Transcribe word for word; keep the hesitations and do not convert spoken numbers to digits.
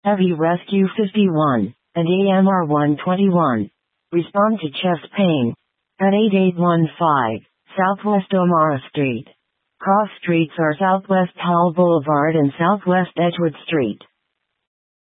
Heavy Rescue fifty-one, and A M R one twenty-one. Respond to chest pain. At eighty-eight fifteen, Southwest O'Mara Street. Cross streets are Southwest Howell Boulevard and Southwest Edgewood Street.